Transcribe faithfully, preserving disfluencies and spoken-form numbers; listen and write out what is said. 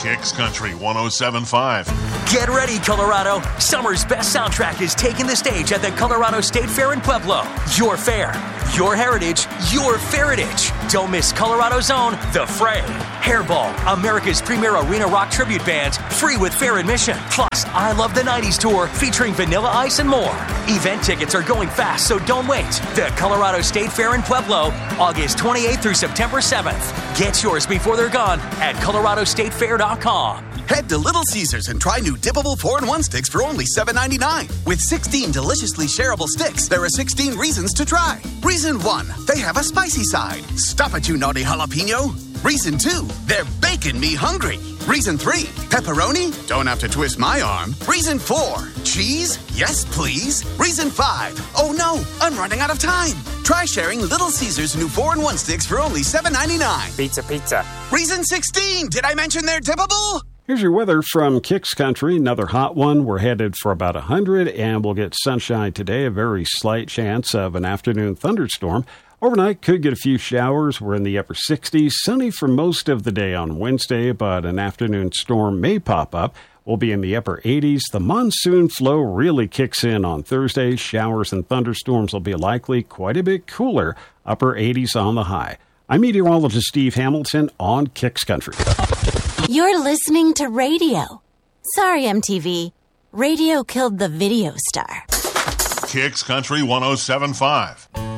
Kicks Country one oh seven point five. Get ready, Colorado. Summer's best soundtrack is taking the stage at the Colorado State Fair in Pueblo. Your fair, your heritage, your Feritage. Don't miss Colorado's own The Fray. Hairball, America's premier arena rock tribute band, free with fair admission. Plus, I Love the nineties tour featuring Vanilla Ice and more. Event tickets are going fast, so don't wait. The Colorado State Fair in Pueblo, August twenty-eighth through September seventh. Get yours before they're gone at colorado state fair dot com. Head to Little Caesars and try new dippable four in one sticks for only seven ninety-nine. With sixteen deliciously shareable sticks, there are sixteen reasons to try. Reason one, they have a spicy side. Stop it, you naughty jalapeno. Reason two, they're baking me hungry. Reason three, pepperoni? Don't have to twist my arm. Reason four, cheese? Yes, please. Reason five, oh no, I'm running out of time. Try sharing Little Caesars new four in one sticks for only seven ninety-nine. Pizza, pizza. Reason sixteen, did I mention they're dippable? Here's your weather from Kicks Country. Another hot one. We're headed for about one hundred, and we'll get sunshine today. A very slight chance of an afternoon thunderstorm. Overnight, could get a few showers. We're in the upper sixties. Sunny for most of the day on Wednesday, but an afternoon storm may pop up. We'll be in the upper eighties. The monsoon flow really kicks in on Thursday. Showers and thunderstorms will be likely, quite a bit cooler. Upper eighties on the high. I'm meteorologist Steve Hamilton on Kicks Country. You're listening to radio. Sorry, M T V. Radio killed the video star. Kicks Country one oh seven point five.